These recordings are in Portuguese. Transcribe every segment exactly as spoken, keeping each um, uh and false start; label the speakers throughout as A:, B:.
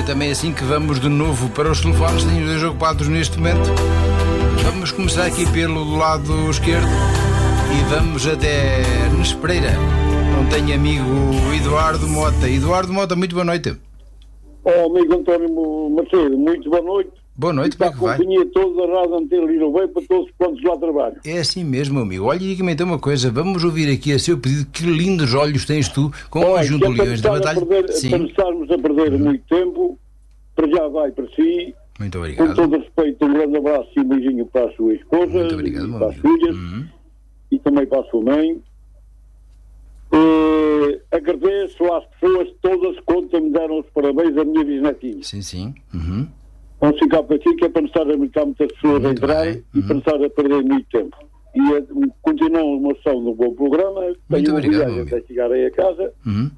A: também assim que vamos de novo para os telefones, tenho dois ocupados neste momento. Vamos começar aqui pelo lado esquerdo e vamos até Nespreira, onde tenho amigo Eduardo Mota. Eduardo Mota, muito boa noite.
B: Oh, amigo António Macedo, muito boa noite.
A: Boa noite, como é que vai?
B: Para a companhia toda da Rádio Antena e bem para todos quantos lá trabalham.
A: É assim mesmo, amigo. Olha, diga-me então uma coisa, vamos ouvir aqui a seu pedido. Que lindos olhos tens tu com o conjunto de Leões da Batalha.
B: Perder, Sim. Para estarmos a perder uhum. muito tempo, para já vai para si.
A: Muito obrigado.
B: Com todo respeito, um grande abraço e um beijinho para a sua esposa,
A: muito obrigado,
B: e para as filhas
A: uhum.
B: e também para a sua mãe. Uh, agradeço às pessoas todas que ontem me deram os parabéns à minha bisnetinha.
A: Sim, sim. Uhum.
B: Vamos ficar por aqui, que é para não estar a brincar muitas pessoas a entrar uhum. e para não estar a perder muito tempo. E é, continuam uma sessão de um bom programa.
A: Muito
B: Tenho
A: obrigado.
B: Uma até chegar aí a casa.
A: Uhum.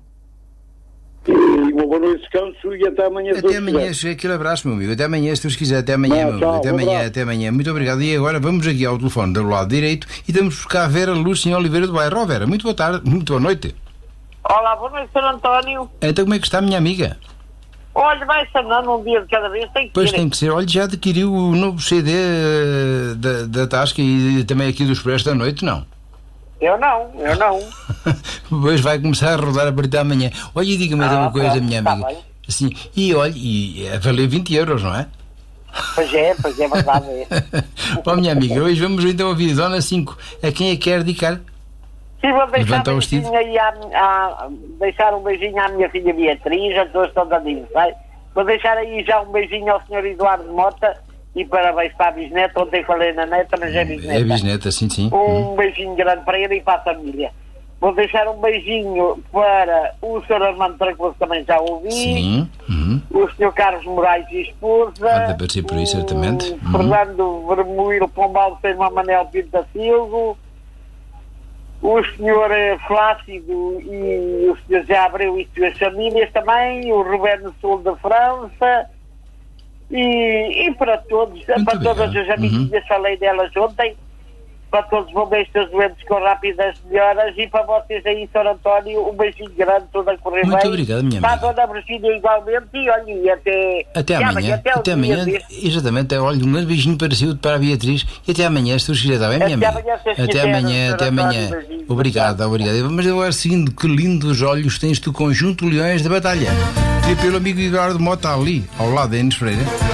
B: E uma boa noite de descanso e até amanhã.
A: Até amanhã, aquele abraço, meu amigo. Até amanhã, se Deus quiser. Até amanhã,
B: Não,
A: meu
B: tchau,
A: amigo. Até
B: um
A: amanhã,
B: abraço.
A: até amanhã. Muito obrigado. E agora vamos aqui ao telefone do lado direito e damos buscar a Vera Lúcia em Oliveira do Bairro. Oh, Vera, muito boa tarde, muito boa noite.
C: Olá, boa noite, senhor António.
A: Então como é que está, minha amiga?
C: Olha, vai-se andando um dia de cada vez, tem que
A: Pois
C: ir.
A: tem que ser. Olha, já adquiriu o novo C D uh, da, da Tasca e também aqui do Expresso da Noite, não?
C: Eu não, eu não.
A: Pois vai começar a rodar a partir da manhã. Olha, e diga-me
C: ah,
A: uma coisa,
C: pronto,
A: minha
C: tá
A: amiga.
C: Bem.
A: Assim, e olha, e é valer vinte euros, não é?
C: Pois é, pois é verdade. É.
A: Bom, minha amiga, hoje vamos então ouvir Zona cinco. A quem é que quer dedicar?
C: Sim, vou deixar
A: Levanta
C: um
A: o
C: beijinho, aí à, à, deixar um beijinho à minha filha Beatriz, a todos estão dadinhos, sai? Vou deixar aí já um beijinho ao senhor Eduardo Mota e parabéns para a bisneta. Ontem falei na neta, mas é bisneta.
A: É bisneta, sim, sim.
C: Um hum. beijinho grande para ele e para a família. Vou deixar um beijinho para o senhor Armando Trancoso, também já ouvi.
A: Sim. Uhum.
C: O senhor Carlos Moraes e esposa.
A: Há de aparecer por aí, certamente.
C: O Fernando Vermoíro Pombal, o senhor Manuel Pinto da Silva. O senhor Flácido e o senhor Zé Abreu e suas famílias também. O Roberto Sul da França. E, e para todos,
A: muito
C: para
A: obrigado.
C: Todas as amiguinhas, uhum. falei delas ontem. Para todos os bombeiros doentes com rápidas melhoras e para vocês aí, senhor António, um beijinho grande, tudo a correr
A: muito
C: bem.
A: Muito obrigado, minha
C: para
A: amiga.
C: a dona Virgínia igualmente e olha, e até...
A: Até amanhã, até, até amanhã, exatamente, olha, um grande beijinho para si, para a Beatriz e até amanhã, se tu quiser, está bem, minha
C: até
A: amiga?
C: Amanhã, se
A: até
C: quiser,
A: amanhã, até amanhã.
C: António,
A: obrigado, obrigado. Mas agora seguindo, que lindos olhos tens tu, conjunto Leões da Batalha. E pelo amigo Eduardo Mota ali, ao lado da Enes Freire.